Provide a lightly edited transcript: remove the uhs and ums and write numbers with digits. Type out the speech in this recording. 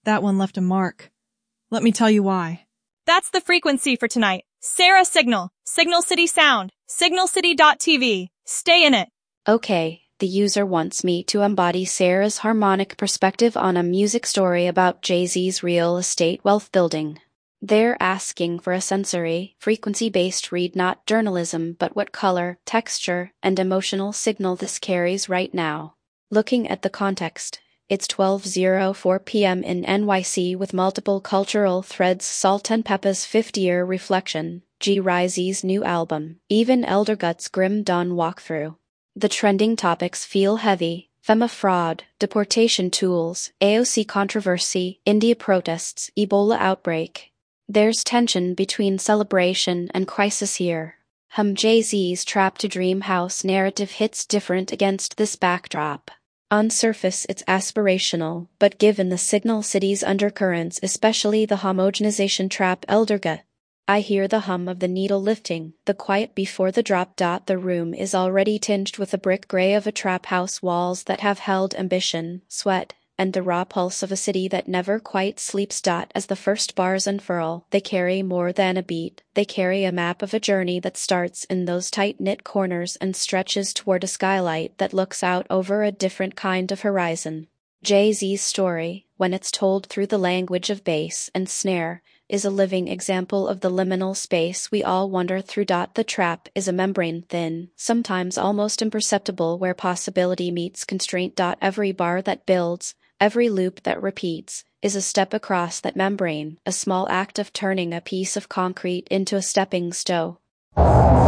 That one left a mark. Let me tell you why. That's the frequency for tonight. Sarah Signal, Signal City Sound, signalcity.tv. Stay in it. Okay, the user wants me to embody Sarah's harmonic perspective on a music story about Jay-Z's real estate wealth building. They're asking for a sensory, frequency-based read, not journalism, but what color, texture, and emotional signal this carries right now. Looking at the context, it's 12:04 p.m. in NYC with multiple cultural threads. Salt-N-Pepa's 50-year reflection, G-Rize's new album, even Eldergut's Grim Dawn walkthrough. The trending topics feel heavy: FEMA fraud, deportation tools, AOC controversy, India protests, Ebola outbreak. There's tension between celebration and crisis here. Jay-Z's Trap to Dream House narrative hits different against this backdrop. On surface it's aspirational, but given the Signal City's undercurrents, especially the homogenization trap Eldergut, I hear the hum of the needle lifting, the quiet before the drop. The room is already tinged with the brick gray of a trap house, walls that have held ambition, sweat, and the raw pulse of a city that never quite sleeps. As the first bars unfurl, they carry more than a beat. They carry a map of a journey that starts in those tight-knit corners and stretches toward a skylight that looks out over a different kind of horizon. Jay-Z's story, when it's told through the language of bass and snare, is a living example of the liminal space we all wander through. The trap is a membrane thin, sometimes almost imperceptible, where possibility meets constraint. Every bar that builds, every loop that repeats, is a step across that membrane, a small act of turning a piece of concrete into a stepping stone.